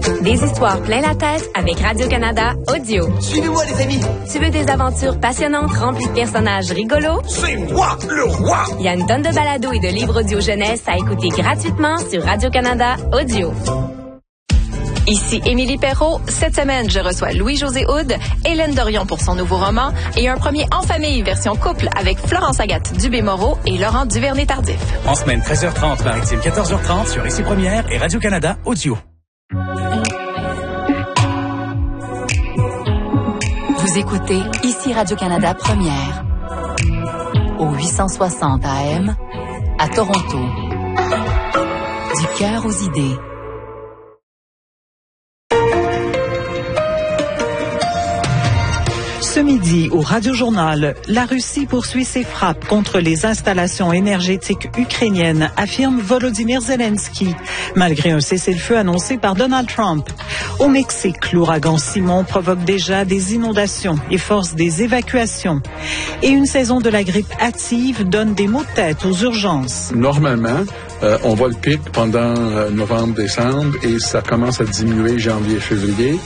Des histoires plein la tête avec Radio-Canada Audio. Suivez-moi, les amis! Tu veux des aventures passionnantes remplies de personnages rigolos? C'est moi, le roi! Il y a une tonne de balados et de livres audio jeunesse à écouter gratuitement sur Radio-Canada Audio. Ici Émilie Perrault. Cette semaine, je reçois Louis-José Houd, Hélène Dorion pour son nouveau roman et un premier En famille version couple avec Florence Agathe Dubé-Moreau et Laurent Duvernay-Tardif. En semaine 13h30, maritime 14h30 sur Ici Première et Radio-Canada Audio. Vous écoutez Ici Radio-Canada Première au 860 AM à Toronto. Du cœur aux idées. Ce midi, au Radio-Journal, la Russie poursuit ses frappes contre les installations énergétiques ukrainiennes, affirme Volodymyr Zelensky, malgré un cessez-le-feu annoncé par Donald Trump. Au Mexique, l'ouragan Simon provoque déjà des inondations et force des évacuations. Et une saison de la grippe hâtive donne des maux de tête aux urgences. Normalement, on voit le pic pendant novembre-décembre et ça commence à diminuer janvier-février.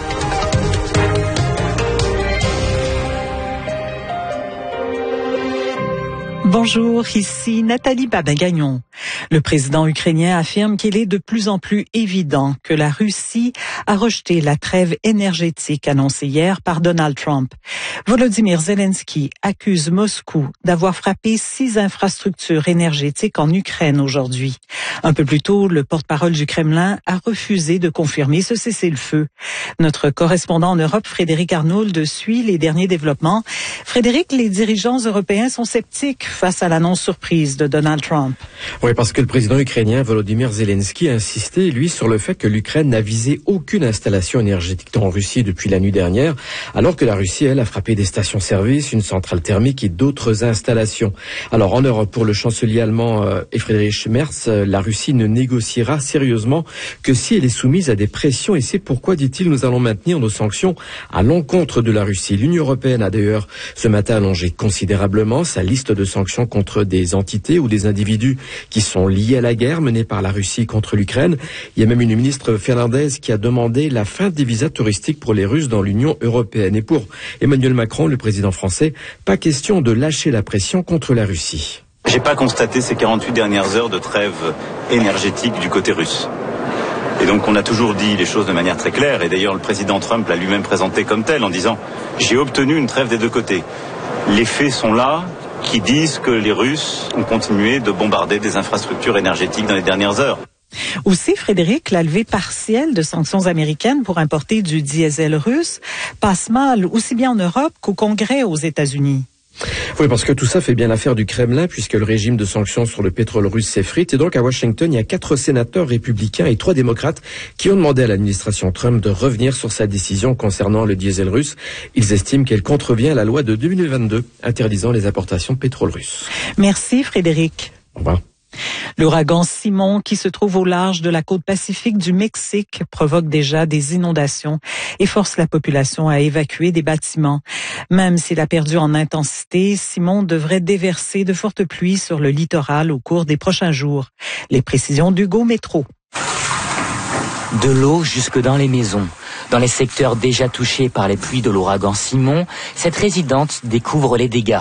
Bonjour, ici Nathalie Babin-Gagnon. Le président ukrainien affirme qu'il est de plus en plus évident que la Russie a rejeté la trêve énergétique annoncée hier par Donald Trump. Volodymyr Zelensky accuse Moscou d'avoir frappé 6 infrastructures énergétiques en Ukraine aujourd'hui. Un peu plus tôt, le porte-parole du Kremlin a refusé de confirmer ce cessez-le-feu. Notre correspondant en Europe, Frédéric Arnould, suit les derniers développements. Frédéric, les dirigeants européens sont sceptiques face à l'annonce surprise de Donald Trump. Oui, parce que le président ukrainien Volodymyr Zelensky a insisté, lui, sur le fait que l'Ukraine n'a visé aucune installation énergétique en Russie depuis la nuit dernière, alors que la Russie, elle, a frappé des stations-service, une centrale thermique et d'autres installations. Alors, en Europe, pour le chancelier allemand Friedrich Merz, la Russie ne négociera sérieusement que si elle est soumise à des pressions, et c'est pourquoi, dit-il, nous allons maintenir nos sanctions à l'encontre de la Russie. L'Union européenne a d'ailleurs ce matin allongé considérablement sa liste de sanctions contre des entités ou des individus qui sont liés à la guerre menée par la Russie contre l'Ukraine. Il y a même une ministre finlandaise qui a demandé la fin des visas touristiques pour les Russes dans l'Union européenne. Et pour Emmanuel Macron, le président français, pas question de lâcher la pression contre la Russie. J'ai pas constaté ces 48 dernières heures de trêve énergétique du côté russe. Et donc on a toujours dit les choses de manière très claire, et d'ailleurs le président Trump l'a lui-même présenté comme tel en disant « j'ai obtenu une trêve des deux côtés ». Les faits sont là, qui disent que les Russes ont continué de bombarder des infrastructures énergétiques dans les dernières heures. Aussi, Frédéric, la levée partielle de sanctions américaines pour importer du diesel russe passe mal aussi bien en Europe qu'au Congrès aux États-Unis. Oui, parce que tout ça fait bien l'affaire du Kremlin, puisque le régime de sanctions sur le pétrole russe s'effrite. Et donc, à Washington, il y a 4 sénateurs républicains et 3 démocrates qui ont demandé à l'administration Trump de revenir sur sa décision concernant le diesel russe. Ils estiment qu'elle contrevient à la loi de 2022, interdisant les importations de pétrole russe. Merci, Frédéric. Au revoir. L'ouragan Simon, qui se trouve au large de la côte pacifique du Mexique, provoque déjà des inondations et force la population à évacuer des bâtiments. Même s'il a perdu en intensité, Simon devrait déverser de fortes pluies sur le littoral au cours des prochains jours. Les précisions d'Hugo Métro. De l'eau jusque dans les maisons. Dans les secteurs déjà touchés par les pluies de l'ouragan Simon, cette résidente découvre les dégâts.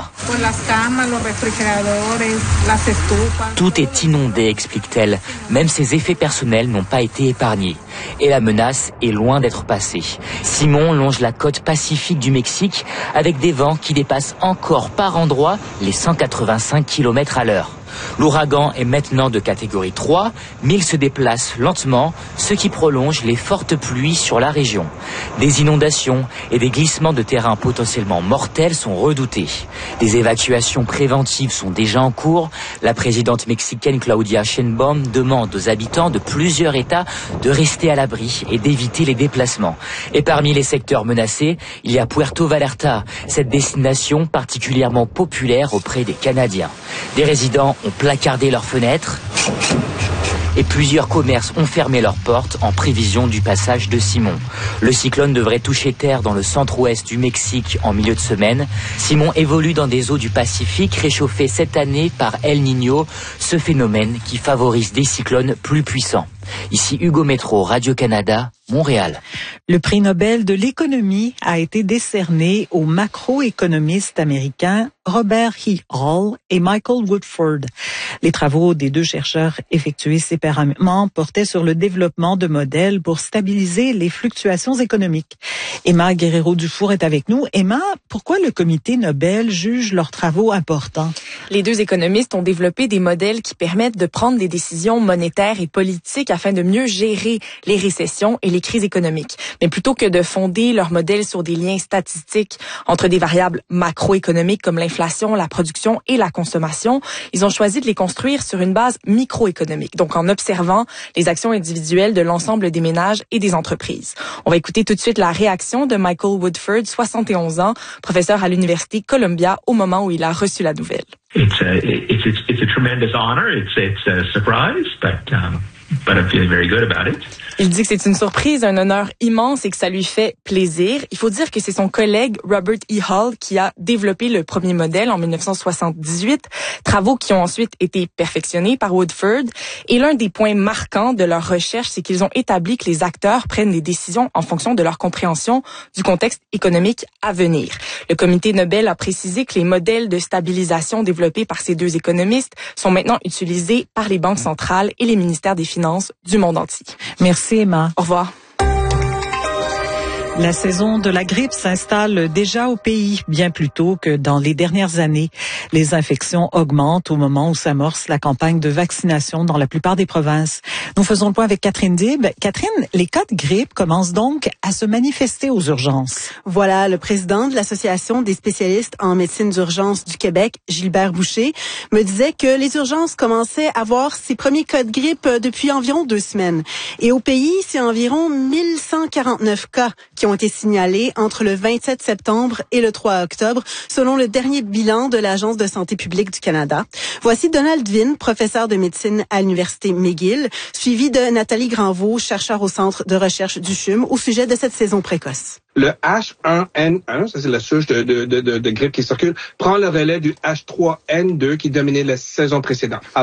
Tout est inondé, explique-t-elle. Même ses effets personnels n'ont pas été épargnés. Et la menace est loin d'être passée. Simon longe la côte pacifique du Mexique avec des vents qui dépassent encore par endroits les 185 km/h. L'ouragan est maintenant de catégorie 3, mais il se déplace lentement, ce qui prolonge les fortes pluies sur la région. Des inondations et des glissements de terrain potentiellement mortels sont redoutés. Des évacuations préventives sont déjà en cours. La présidente mexicaine Claudia Sheinbaum demande aux habitants de plusieurs États de rester à l'abri et d'éviter les déplacements. Et parmi les secteurs menacés, il y a Puerto Vallarta, cette destination particulièrement populaire auprès des Canadiens. Des résidents ont placardé leurs fenêtres et plusieurs commerces ont fermé leurs portes en prévision du passage de Simon. Le cyclone devrait toucher terre dans le centre-ouest du Mexique en milieu de semaine. Simon évolue dans des eaux du Pacifique réchauffées cette année par El Niño, ce phénomène qui favorise des cyclones plus puissants. Ici Hugo Métro, Radio-Canada, Montréal. Le prix Nobel de l'économie a été décerné aux macroéconomistes américains Robert E. Hall et Michael Woodford. Les travaux des deux chercheurs effectués séparément portaient sur le développement de modèles pour stabiliser les fluctuations économiques. Emma Guerrero-Dufour est avec nous. Emma, pourquoi le comité Nobel juge leurs travaux importants? Les deux économistes ont développé des modèles qui permettent de prendre des décisions monétaires et politiques afin de mieux gérer les récessions et les crises économiques. Mais plutôt que de fonder leurs modèles sur des liens statistiques entre des variables macroéconomiques comme l'inflation, la production et la consommation, ils ont choisi de les construire sur une base microéconomique, donc en observant les actions individuelles de l'ensemble des ménages et des entreprises. On va écouter tout de suite la réaction de Michael Woodford, 71 ans, professeur à l'Université Columbia, au moment où il a reçu la nouvelle. It's a tremendous honor. It's a surprise, but I'm feeling very good about it. Il dit que c'est une surprise, un honneur immense et que ça lui fait plaisir. Il faut dire que c'est son collègue Robert E. Hall qui a développé le premier modèle en 1978, travaux qui ont ensuite été perfectionnés par Woodford. Et l'un des points marquants de leur recherche, c'est qu'ils ont établi que les acteurs prennent des décisions en fonction de leur compréhension du contexte économique à venir. Le comité Nobel a précisé que les modèles de stabilisation développés par ces deux économistes sont maintenant utilisés par les banques centrales et les ministères des Finances du monde entier. Merci Emma. Au revoir. La saison de la grippe s'installe déjà au pays, bien plus tôt que dans les dernières années. Les infections augmentent au moment où s'amorce la campagne de vaccination dans la plupart des provinces. Nous faisons le point avec Catherine Dib. Catherine, les cas de grippe commencent donc à se manifester aux urgences. Voilà, le président de l'Association des spécialistes en médecine d'urgence du Québec, Gilbert Boucher, me disait que les urgences commençaient à voir ses premiers cas de grippe depuis environ 2 semaines. Et au pays, c'est environ 1149 cas qui ont été signalés entre le 27 septembre et le 3 octobre, selon le dernier bilan de l'Agence de santé publique du Canada. Voici Donald Vin, professeur de médecine à l'Université McGill, suivi de Nathalie Granvaux, chercheur au Centre de recherche du CHUM, au sujet de cette saison précoce. Le H1N1, ça c'est la souche de grippe qui circule, prend le relais du H3N2 qui dominait la saison précédente.